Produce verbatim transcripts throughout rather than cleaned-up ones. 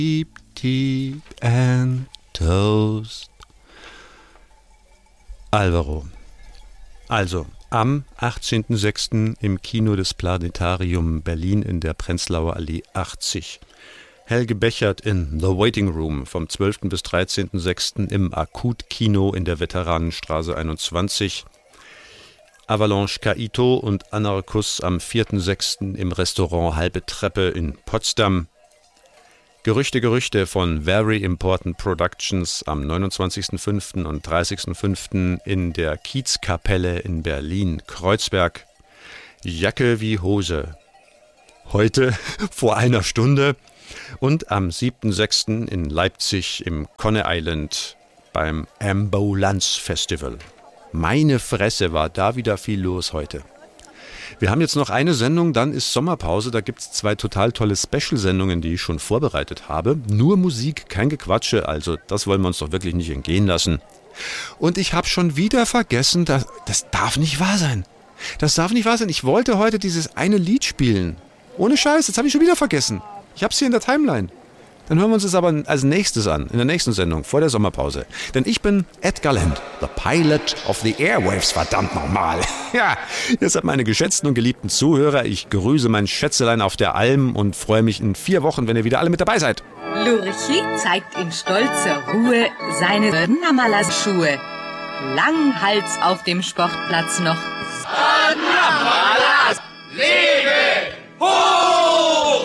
Deep, deep and toast. Alvaro. Also, am achtzehnten sechsten im Kino des Planetarium Berlin in der Prenzlauer Allee achtzig. Helge Bechert in The Waiting Room vom zwölften bis dreizehnten sechsten im Akut-Kino in der Veteranenstraße einundzwanzig. Avalanche Kaito und Anarchus am vierten sechsten im Restaurant Halbe Treppe in Potsdam. Gerüchte, Gerüchte von Very Important Productions am neunundzwanzigsten fünften und dreißigsten fünften in der Kiezkapelle in Berlin-Kreuzberg. Jacke wie Hose. Heute vor einer Stunde. Und am siebten sechsten in Leipzig im Conne Island beim Ambulance Festival. Meine Fresse, war da wieder viel los heute. Wir haben jetzt noch eine Sendung, dann ist Sommerpause. Da gibt es zwei total tolle Special-Sendungen, die ich schon vorbereitet habe. Nur Musik, kein Gequatsche, also das wollen wir uns doch wirklich nicht entgehen lassen. Und ich habe schon wieder vergessen, das, das darf nicht wahr sein. Das darf nicht wahr sein. Ich wollte heute dieses eine Lied spielen. Ohne Scheiß, jetzt habe ich schon wieder vergessen. Ich habe es hier in der Timeline. Dann hören wir uns das aber als nächstes an, in der nächsten Sendung, vor der Sommerpause. Denn ich bin Edgar Land, the pilot of the airwaves, verdammt nochmal. Ja, deshalb meine geschätzten und geliebten Zuhörer, ich grüße mein Schätzelein auf der Alm und freue mich in vier Wochen, wenn ihr wieder alle mit dabei seid. Lurchi zeigt in stolzer Ruhe seine Namalas-Schuhe. Langhals auf dem Sportplatz noch. Namalas, lebe hoch!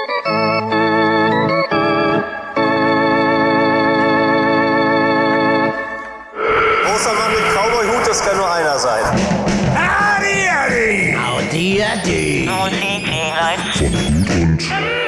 Das kann nur einer sein. Adi, Adi! Audi, Adi! Und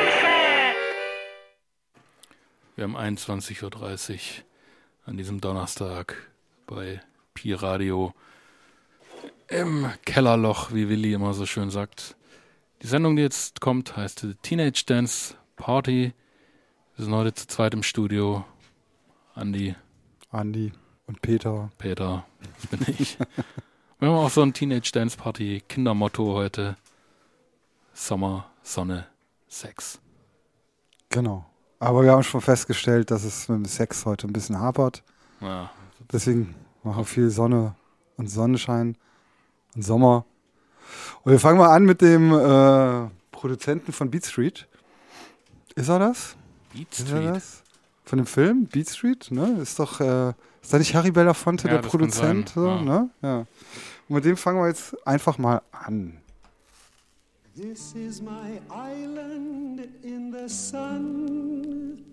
wir haben einundzwanzig Uhr dreißig an diesem Donnerstag bei Pi Radio im Kellerloch, wie Willi immer so schön sagt. Die Sendung, die jetzt kommt, heißt Teenage Dance Party. Wir sind heute zu zweit im Studio. Andi. Andi. Und Peter. Peter, das bin ich. Wir haben auch so ein Teenage Dance Party Kindermotto heute. Sommer, Sonne, Sex. Genau. Aber wir haben schon festgestellt, dass es mit dem Sex heute ein bisschen hapert. Ja. Deswegen machen wir viel Sonne und Sonnenschein und Sommer. Und wir fangen mal an mit dem äh, Produzenten von Beat Street. Ist er das? Beat Ist Street? er das? Von dem Film Beat Street, ne? Ist doch, äh, ist da nicht Harry Belafonte, Ja, der das Produzent? kann sein, So, ja. ne? Ja. Und mit dem fangen wir jetzt einfach mal an. This is my island in the sun.